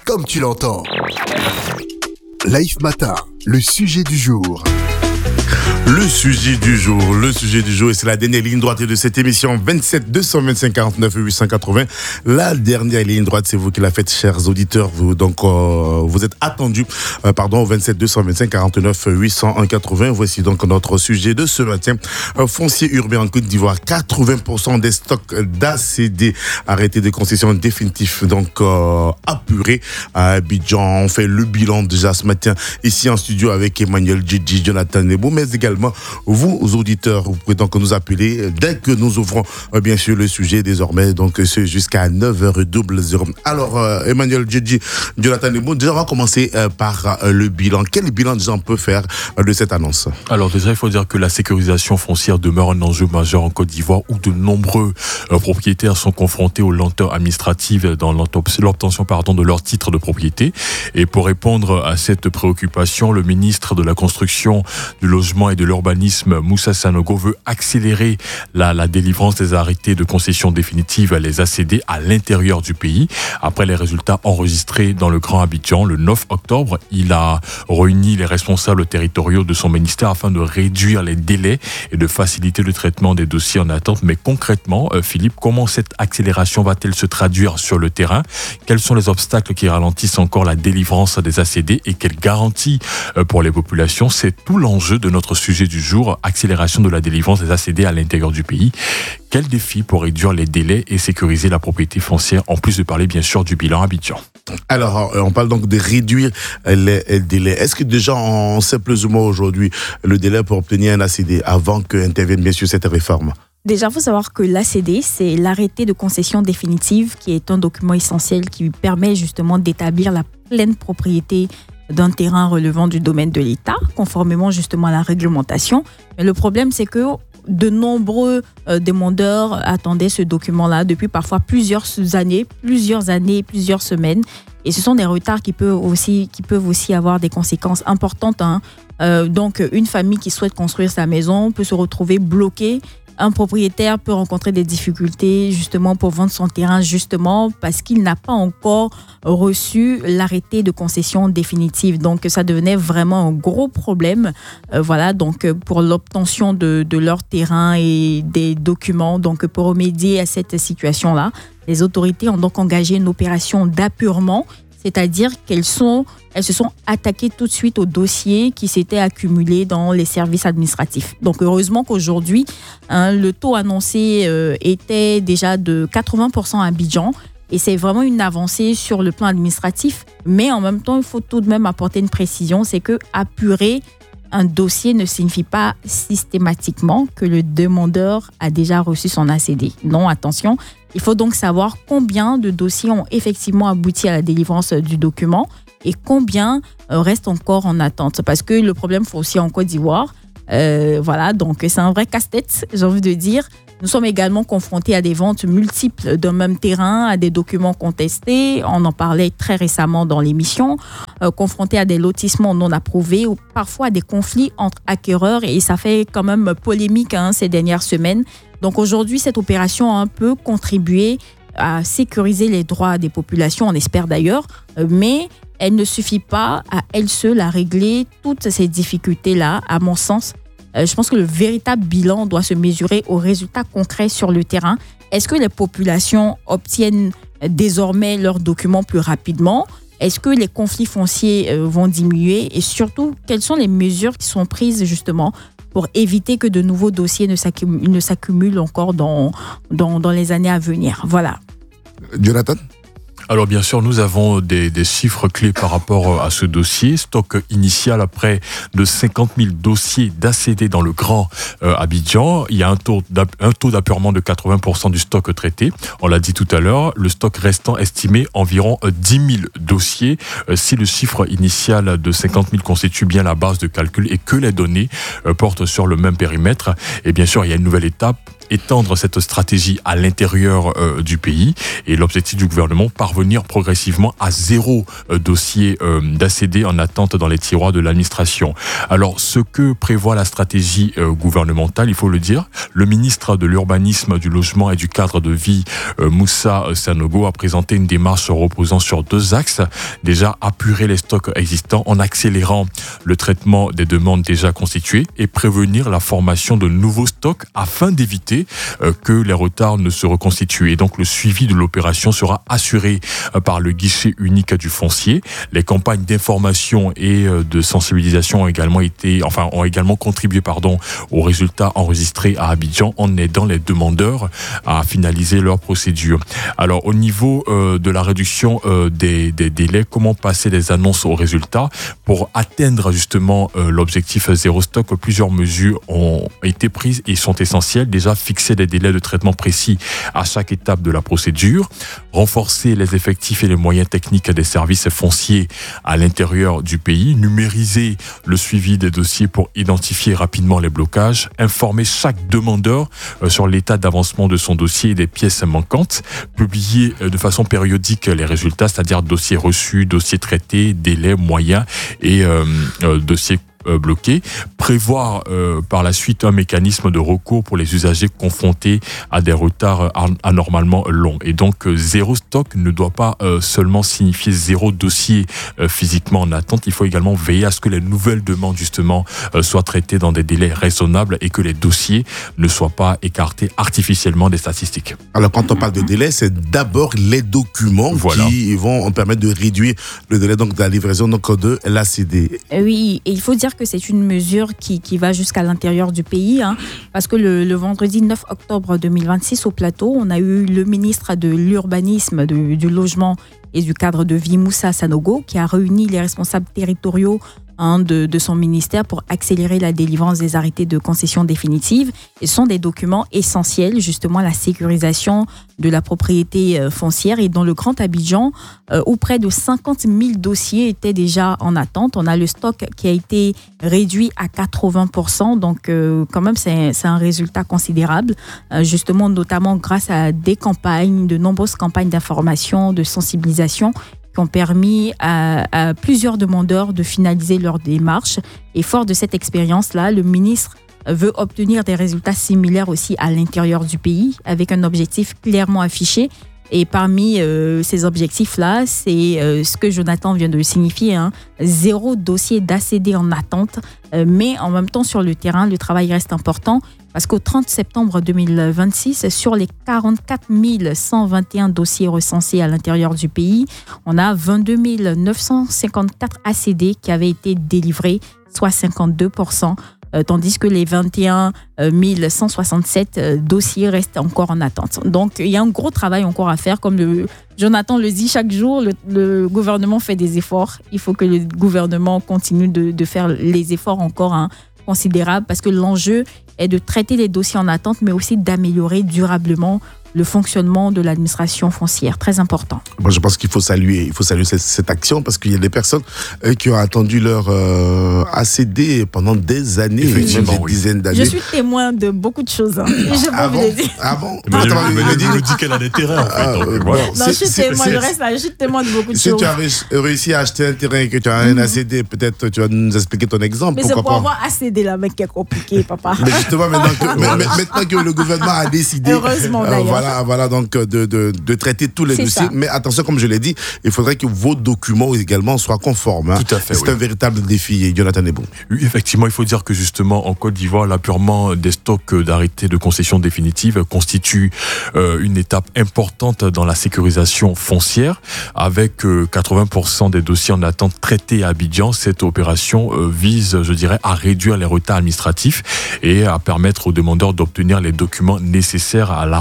comme tu l'entends. Life Matin, le sujet du jour. Le sujet du jour, et c'est la dernière ligne droite de cette émission, 27 225 49 880. La dernière ligne droite, c'est vous qui la faites, chers auditeurs. Vous êtes attendus, au 27 225 49 880. Voici donc notre sujet de ce matin. Foncier urbain en Côte d'Ivoire, 80% des stocks d'ACD arrêtés de concession définitifs, apurés à Abidjan. On fait le bilan déjà ce matin ici en studio avec Emmanuel Djedji, Jonathan Nebo, mais également vous auditeurs, vous pouvez donc nous appeler dès que nous ouvrons bien sûr le sujet désormais, donc c'est jusqu'à 9h00. Alors Emmanuel Djedji, Jonathan Nebo, déjà on va commencer par le bilan. Quel bilan déjà on peut faire de cette annonce? Alors déjà il faut dire que la sécurisation foncière demeure un enjeu majeur en Côte d'Ivoire où de nombreux propriétaires sont confrontés aux lenteurs administratives dans l'obtention de leur titre de propriété. Et pour répondre à cette préoccupation, le ministre de la Construction, du Logement et de l'Urbanisme, Moussa Sanogo, veut accélérer la délivrance des arrêtés de concession définitive, les ACD, à l'intérieur du pays. Après les résultats enregistrés dans le Grand Abidjan le 9 octobre, il a réuni les responsables territoriaux de son ministère afin de réduire les délais et de faciliter le traitement des dossiers en attente. Mais concrètement, Philippe, comment cette accélération va-t-elle se traduire sur le terrain? Quels sont les obstacles qui ralentissent encore la délivrance des ACD et quelles garanties pour les populations? C'est tout l'enjeu de notre sujet du jour, accélération de la délivrance des ACD à l'intérieur du pays. Quels défis pour réduire les délais et sécuriser la propriété foncière, en plus de parler bien sûr du bilan Abidjan? Alors, on parle donc de réduire les délais. Est-ce que déjà on sait plus ou moins aujourd'hui le délai pour obtenir un ACD avant qu'intervienne bien sûr cette réforme? Déjà, il faut savoir que l'ACD, c'est l'arrêté de concession définitive, qui est un document essentiel qui permet justement d'établir la pleine propriété d'un terrain relevant du domaine de l'État, conformément justement à la réglementation. Mais le problème, c'est que de nombreux demandeurs attendaient ce document-là depuis parfois plusieurs années, plusieurs semaines. Et ce sont des retards qui peuvent aussi avoir des conséquences importantes. Donc, une famille qui souhaite construire sa maison peut se retrouver bloquée. Un propriétaire peut rencontrer des difficultés justement pour vendre son terrain, justement parce qu'il n'a pas encore reçu l'arrêté de concession définitive. Donc ça devenait vraiment un gros problème. Donc pour l'obtention de leur terrain et des documents. Donc pour remédier à cette situation-là, les autorités ont donc engagé une opération d'apurement, c'est-à-dire qu'elles se sont attaquées tout de suite au dossier qui s'était accumulé dans les services administratifs. Donc heureusement qu'aujourd'hui, le taux annoncé était déjà de 80% à Abidjan, et c'est vraiment une avancée sur le plan administratif. Mais en même temps, il faut tout de même apporter une précision, c'est que apurer un dossier ne signifie pas systématiquement que le demandeur a déjà reçu son ACD. Non, attention. Il faut donc savoir combien de dossiers ont effectivement abouti à la délivrance du document et combien restent encore en attente. Parce que le problème foncier en Côte d'Ivoire, donc c'est un vrai casse-tête, j'ai envie de dire. Nous sommes également confrontés à des ventes multiples d'un même terrain, à des documents contestés. On en parlait très récemment dans l'émission. Confrontés à des lotissements non approuvés ou parfois à des conflits entre acquéreurs. Et ça fait quand même polémique ces dernières semaines. Donc aujourd'hui, cette opération a un peu contribué à sécuriser les droits des populations, on espère d'ailleurs. Mais elle ne suffit pas à elle seule à régler toutes ces difficultés-là, à mon sens. Je pense que le véritable bilan doit se mesurer aux résultats concrets sur le terrain. Est-ce que les populations obtiennent désormais leurs documents plus rapidement? Est-ce que les conflits fonciers vont diminuer? Et surtout, quelles sont les mesures qui sont prises justement pour éviter que de nouveaux dossiers ne s'accumulent encore dans les années à venir? Voilà. Jonathan? Alors bien sûr, nous avons des chiffres clés par rapport à ce dossier. Stock initial à près de 50 000 dossiers d'ACD dans le Grand Abidjan. Il y a un taux d'apurement de 80% du stock traité. On l'a dit tout à l'heure, le stock restant estimé environ 10 000 dossiers. Si le chiffre initial de 50 000 constitue bien la base de calcul et que les données portent sur le même périmètre, et bien sûr, il y a une nouvelle étape étendre cette stratégie à l'intérieur du pays et l'objectif du gouvernement, parvenir progressivement à 0 dossier d'ACD en attente dans les tiroirs de l'administration. Alors, ce que prévoit la stratégie gouvernementale, il faut le dire, le ministre de l'Urbanisme, du Logement et du Cadre de Vie, Moussa Sanogo, a présenté une démarche reposant sur 2 axes. Déjà, apurer les stocks existants en accélérant le traitement des demandes déjà constituées et prévenir la formation de nouveaux stocks afin d'éviter que les retards ne se reconstituent. Et donc, le suivi de l'opération sera assuré par le guichet unique du foncier. Les campagnes d'information et de sensibilisation ont également contribué aux résultats enregistrés à Abidjan en aidant les demandeurs à finaliser leur procédure. Alors, au niveau de la réduction des délais, comment passer des annonces aux résultats pour atteindre justement l'objectif 0 stock? Plusieurs mesures ont été prises et sont essentielles. Déjà, fixer des délais de traitement précis à chaque étape de la procédure, renforcer les effectifs et les moyens techniques des services fonciers à l'intérieur du pays, numériser le suivi des dossiers pour identifier rapidement les blocages, informer chaque demandeur sur l'état d'avancement de son dossier et des pièces manquantes, publier de façon périodique les résultats, c'est-à-dire dossiers reçus, dossiers traités, délais, moyens et dossiers bloqués, prévoir par la suite un mécanisme de recours pour les usagers confrontés à des retards anormalement longs. Et donc 0 stock ne doit pas seulement signifier 0 dossier physiquement en attente, il faut également veiller à ce que les nouvelles demandes justement soient traitées dans des délais raisonnables et que les dossiers ne soient pas écartés artificiellement des statistiques. Alors quand on parle de délai, c'est d'abord les documents qui vont permettre de réduire le délai donc, de la livraison donc, de l'ACD. Oui, et il faut dire que c'est une mesure qui va jusqu'à l'intérieur du pays, parce que le vendredi 9 octobre 2026 au plateau, on a eu le ministre de l'Urbanisme, du Logement et du Cadre de Vie, Moussa Sanogo, qui a réuni les responsables territoriaux de son ministère pour accélérer la délivrance des arrêtés de concession définitive. Et ce sont des documents essentiels, justement, à la sécurisation de la propriété foncière. Et dans le Grand Abidjan, où près de 50 000 dossiers étaient déjà en attente, on a le stock qui a été réduit à 80%. Donc, quand même, c'est un résultat considérable, justement, notamment grâce à de nombreuses campagnes d'information, de sensibilisation, qui ont permis à plusieurs demandeurs de finaliser leur démarche. Et fort de cette expérience-là, le ministre veut obtenir des résultats similaires aussi à l'intérieur du pays, avec un objectif clairement affiché. Et parmi ces objectifs-là, c'est ce que Jonathan vient de signifier, 0 dossier d'ACD en attente. Mais en même temps, sur le terrain, le travail reste important parce qu'au 30 septembre 2026, sur les 44 121 dossiers recensés à l'intérieur du pays, on a 22 954 ACD qui avaient été délivrés, soit 52%. Tandis que les 21 167 dossiers restent encore en attente. Donc, il y a un gros travail encore à faire. Comme Jonathan le dit chaque jour, le gouvernement fait des efforts. Il faut que le gouvernement continue de faire les efforts encore considérables parce que l'enjeu est de traiter les dossiers en attente, mais aussi d'améliorer durablement le fonctionnement de l'administration foncière. Très important. Moi, je pense qu'il faut saluer cette action parce qu'il y a des personnes qui ont attendu leur ACD pendant des années, même des dizaines d'années. Je suis témoin de beaucoup de choses. Ah bon? Mais il nous dit qu'elle a des terrains, en fait. Donc, voilà. Non, je suis témoin de beaucoup de choses. Si tu as réussi à acheter un terrain et que tu as un ACD, peut-être tu vas nous expliquer ton exemple. Mais c'est pour avoir ACD là, mec, qui est compliqué, papa. Mais justement, maintenant que le gouvernement a décidé. Heureusement, d'ailleurs. Voilà donc de traiter tous les dossiers. Ça. Mais attention, comme je l'ai dit, il faudrait que vos documents également soient conformes. Tout à fait. C'est un véritable défi, Jonathan Ebou. Oui, effectivement, il faut dire que justement en Côte d'Ivoire, l'apurement des stocks d'arrêtés de concession définitive constitue une étape importante dans la sécurisation foncière. Avec 80% des dossiers en attente traités à Abidjan, cette opération vise, je dirais, à réduire les retards administratifs et à permettre aux demandeurs d'obtenir les documents nécessaires à la reconnaissance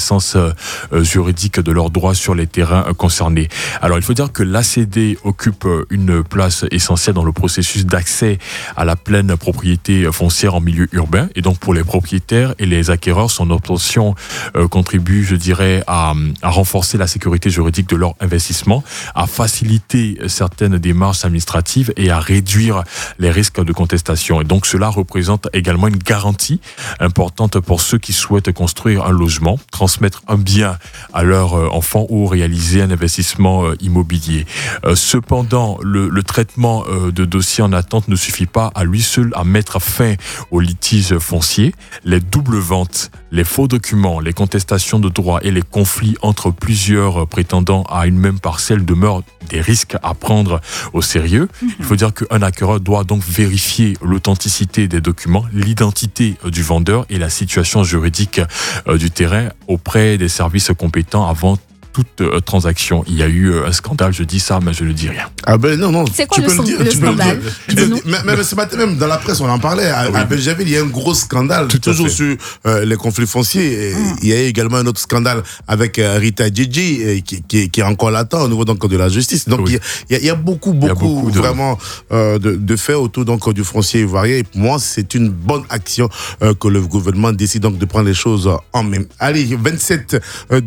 connaissance juridique de leurs droits sur les terrains concernés. Alors, il faut dire que l'ACD occupe une place essentielle dans le processus d'accès à la pleine propriété foncière en milieu urbain. Et donc, pour les propriétaires et les acquéreurs, son obtention contribue, je dirais, à renforcer la sécurité juridique de leur investissement, à faciliter certaines démarches administratives et à réduire les risques de contestation. Et donc, cela représente également une garantie importante pour ceux qui souhaitent construire un logement, transmettre un bien à leur enfant ou réaliser un investissement immobilier. Cependant, le traitement de dossiers en attente ne suffit pas à lui seul à mettre fin aux litiges fonciers. Les doubles ventes, les faux documents, les contestations de droits et les conflits entre plusieurs prétendants à une même parcelle demeurent des risques à prendre au sérieux. Il faut dire qu'un acquéreur doit donc vérifier l'authenticité des documents, l'identité du vendeur et la situation juridique du terrain auprès des services compétents avant toute transaction. Il y a eu un scandale, je dis ça, mais je ne dis rien. Ah ben non, c'est quoi le scandale? Même ce matin, même dans la presse, on en parlait. À Belgerville, il y a un gros scandale, toujours sur les conflits fonciers. Il y a également un autre scandale avec Rita Djidji, qui est encore latent au niveau donc, de la justice. Donc il y a beaucoup vraiment de faits autour donc, du foncier ivoirien. Et pour moi, c'est une bonne action que le gouvernement décide donc de prendre les choses en main. Allez, 27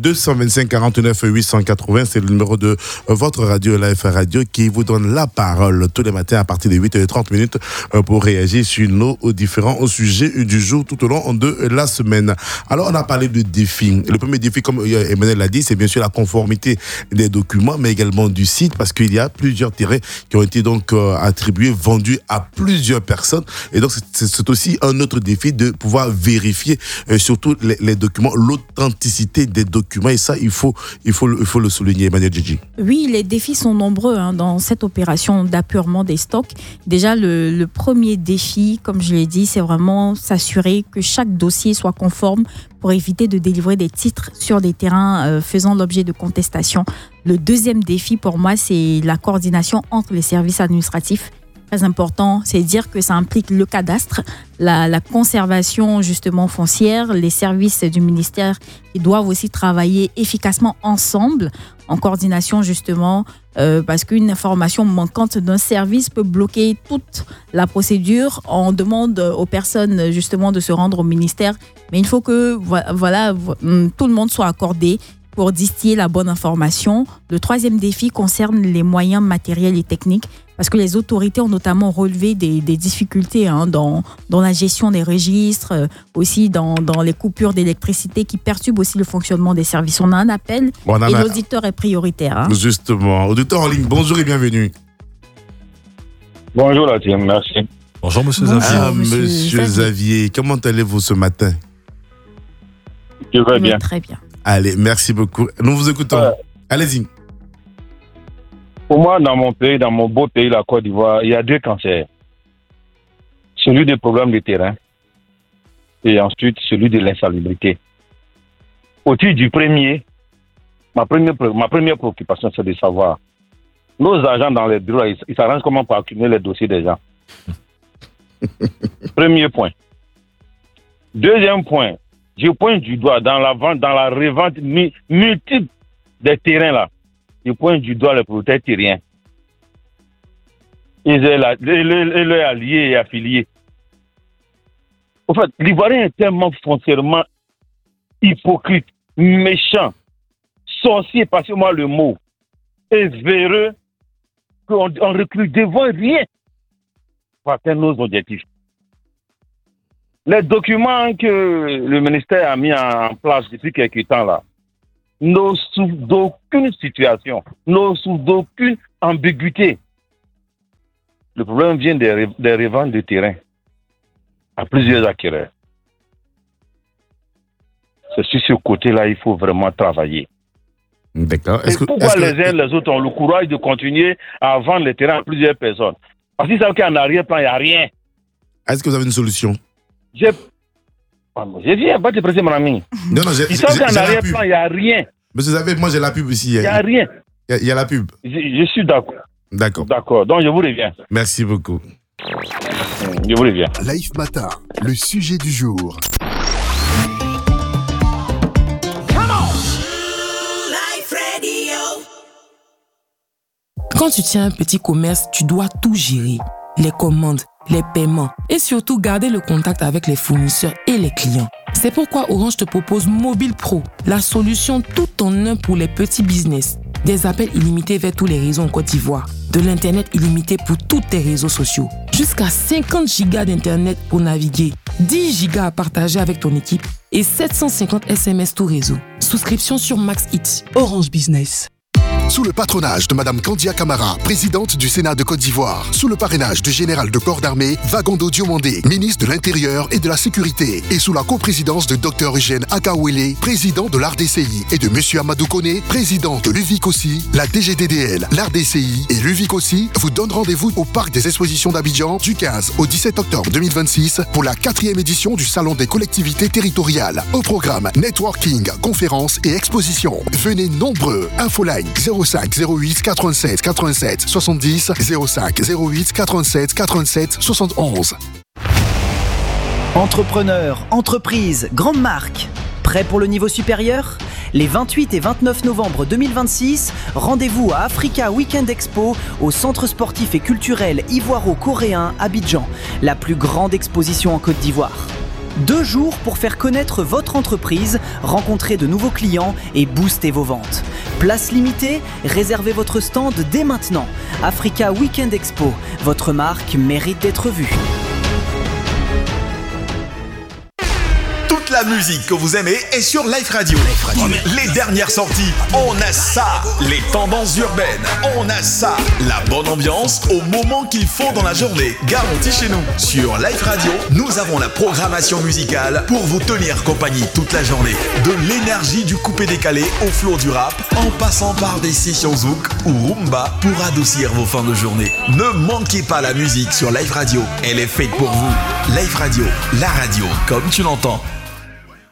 225 49 880, c'est le numéro de votre radio, l'AF Radio, qui vous donne la parole tous les matins à partir de 8h30 pour réagir sur nos différents sujets du jour tout au long de la semaine. Alors, on a parlé de défis. Le premier défi, comme Emmanuel l'a dit, c'est bien sûr la conformité des documents, mais également du site, parce qu'il y a plusieurs terrains qui ont été donc attribués, vendus à plusieurs personnes. Et donc, c'est aussi un autre défi de pouvoir vérifier surtout les documents, l'authenticité des documents. Et ça, il faut le souligner, Emmanuel Djidji. Oui, les défis sont nombreux dans cette opération d'appurement des stocks. Déjà, le premier défi, comme je l'ai dit, c'est vraiment s'assurer que chaque dossier soit conforme pour éviter de délivrer des titres sur des terrains faisant l'objet de contestation. Le deuxième défi, pour moi, c'est la coordination entre les services administratifs. Très important, c'est dire que ça implique le cadastre, la conservation justement foncière, les services du ministère qui doivent aussi travailler efficacement ensemble en coordination justement parce qu'une information manquante d'un service peut bloquer toute la procédure. On demande aux personnes justement de se rendre au ministère, mais il faut que tout le monde soit accordé pour distiller la bonne information. Le troisième défi concerne les moyens matériels et techniques, parce que les autorités ont notamment relevé des difficultés dans la gestion des registres, aussi dans les coupures d'électricité qui perturbent aussi le fonctionnement des services. On a un appel et l'auditeur est prioritaire. Justement, auditeur en ligne, bonjour et bienvenue. Bonjour la team, merci. Bonjour monsieur Xavier. Monsieur Xavier, comment allez-vous ce matin? Je vais bien. Très bien. Allez, merci beaucoup. Nous vous écoutons. Allez-y. Pour moi, dans mon pays, dans mon beau pays, la Côte d'Ivoire, il y a deux cancers. Celui des problèmes de terrain et ensuite celui de l'insalubrité. Au titre du premier, ma première préoccupation, c'est de savoir, nos agents dans les bureaux, ils s'arrangent comment pour accumuler les dossiers des gens. Premier point. Deuxième point, je pointe du doigt dans la vente, dans la revente multiple des terrains là. Je pointe du doigt les propriétaires terriens. Ils sont les alliés et affiliés. En fait, l'Ivoirien est tellement foncièrement hypocrite, méchant, sorcier, passez-moi le mot, et véreux, qu'on recrute devant rien pour atteindre nos objectifs. Les documents que le ministère a mis en place depuis quelques temps là ne souffrent d'aucune situation, ne souffrent d'aucune ambiguïté. Le problème vient des reventes de terrain à plusieurs acquéreurs. C'est sur ce côté-là il faut vraiment travailler. D'accord. Pourquoi les uns et les autres ont le courage de continuer à vendre les terrains à plusieurs personnes? Parce qu'ils savent qu'en arrière-plan, il n'y a rien. Est-ce que vous avez une solution? J'ai dit, pas te presser, mon ami. Non, ils savent qu'en arrière-plan, il n'y a rien. Monsieur Xavier, moi j'ai la pub ici. Il n'y a rien. Il y a la pub. Je suis d'accord. D'accord. D'accord. Donc je vous reviens. Merci beaucoup. Je vous reviens. Life Matin, le sujet du jour. Quand tu tiens un petit commerce, tu dois tout gérer. Les commandes, les paiements et surtout garder le contact avec les fournisseurs et les clients. C'est pourquoi Orange te propose Mobile Pro, la solution tout en un pour les petits business. Des appels illimités vers tous les réseaux en Côte d'Ivoire. De l'Internet illimité pour tous tes réseaux sociaux. Jusqu'à 50 gigas d'Internet pour naviguer. 10 gigas à partager avec ton équipe. Et 750 SMS tout réseau. Souscription sur Max It. Orange Business. Sous le patronage de Madame Kandia Camara, présidente du Sénat de Côte d'Ivoire, sous le parrainage du général de corps d'armée Vagondo Diomandé, ministre de l'Intérieur et de la Sécurité, et sous la coprésidence de Dr Eugène Akawele, président de l'ARDCI, et de Monsieur Amadou Kone, président de l'UVICOSI, la DGDDL, l'ARDCI et l'UVICOSI vous donnent rendez-vous au Parc des Expositions d'Abidjan du 15 au 17 octobre 2026 pour la 4e édition du Salon des collectivités territoriales. Au programme networking, conférences et expositions. Venez nombreux. Infoline 05 08 87 87 70 05 08 87 87 71. Entrepreneurs, entreprises, grandes marques, prêts pour le niveau supérieur ? Les 28 et 29 novembre 2026, rendez-vous à Africa Weekend Expo au Centre sportif et culturel ivoiro-coréen Abidjan, la plus grande exposition en Côte d'Ivoire. 2 jours pour faire connaître votre entreprise, rencontrer de nouveaux clients et booster vos ventes. Place limitée, réservez votre stand dès maintenant. Africa Weekend Expo, votre marque mérite d'être vue. Toute la musique que vous aimez est sur Life Radio. Les dernières sorties, on a ça. Les tendances urbaines, on a ça. La bonne ambiance au moment qu'il faut dans la journée, garantie chez nous. Sur Life Radio, nous avons la programmation musicale pour vous tenir compagnie toute la journée. De l'énergie du coupé-décalé au flow du rap, en passant par des sessions zouk ou rumba pour adoucir vos fins de journée. Ne manquez pas la musique sur Life Radio. Elle est faite pour vous. Life Radio, la radio comme tu l'entends.